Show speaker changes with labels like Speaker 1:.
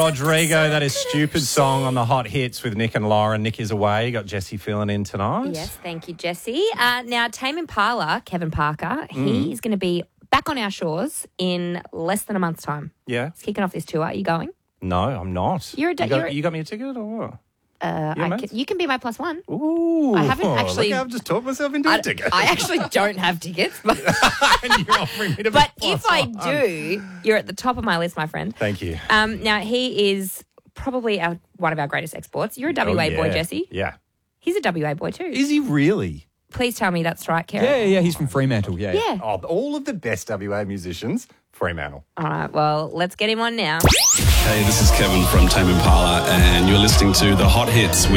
Speaker 1: Rodrigo. That is Stupid Song on the Hot Hits with Nick and Lauren. Nick is away. You got Jessie filling in tonight.
Speaker 2: Yes, thank you, Jessie. Now, Tame Impala, Kevin Parker, he is going to be back on our shores in less than a month's time.
Speaker 1: Yeah.
Speaker 2: He's kicking off this tour. Are you going?
Speaker 1: No, I'm not.
Speaker 2: You
Speaker 1: got me a ticket or what?
Speaker 2: You can be my plus one.
Speaker 1: Ooh.
Speaker 2: I haven't actually.
Speaker 1: Look, I've just talked myself into a ticket.
Speaker 2: I actually don't have tickets. But,
Speaker 1: And you're offering me to be
Speaker 2: but
Speaker 1: plus
Speaker 2: if I
Speaker 1: one.
Speaker 2: do, you're at the top of my list, my friend.
Speaker 1: Thank you.
Speaker 2: Now, he is probably one of our greatest exports. You're a WA boy, Jesse.
Speaker 1: Yeah.
Speaker 2: He's a WA boy too.
Speaker 3: Is he really?
Speaker 2: Please tell me that's right, Kerry.
Speaker 3: Yeah, he's from Fremantle, yeah.
Speaker 2: Yeah.
Speaker 1: Oh, all of the best WA musicians, Fremantle.
Speaker 2: All right, well, let's get him on now.
Speaker 4: Hey, this is Kevin from Tame Impala, and you're listening to The Hot Hits with